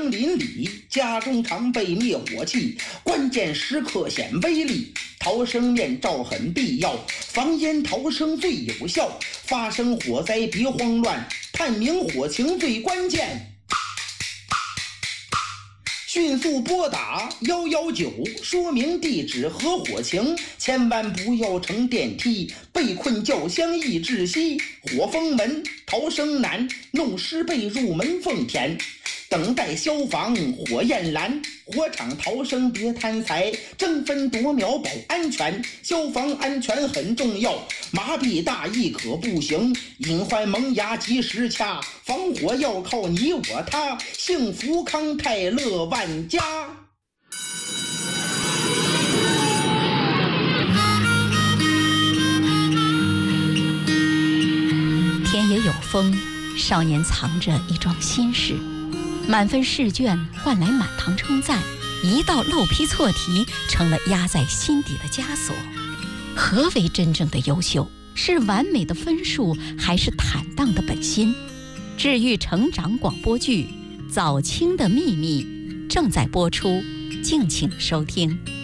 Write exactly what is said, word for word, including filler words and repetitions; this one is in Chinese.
声淋漓，家中常备灭火器，关键时刻显威力。逃生面罩很必要，防烟逃生最有效。发生火灾别慌乱，探明火情最关键。迅速拨打一一九，说明地址和火情，千万不要乘电梯，被困轿厢易窒息。火封门逃生难，弄湿被入门缝填。等待消防火焰燃，火场逃生别贪财，争分夺秒保安全。消防安全很重要，麻痹大意可不行，隐患萌芽及时掐，防火要靠你我他，幸福康泰乐万家。 天也有风，少年藏着一桩心事，满分试卷换来满堂称赞，一道漏批错题成了压在心底的枷锁。何为真正的优秀？是完美的分数，还是坦荡的本心？治愈成长广播剧《早清的秘密》正在播出，敬请收听。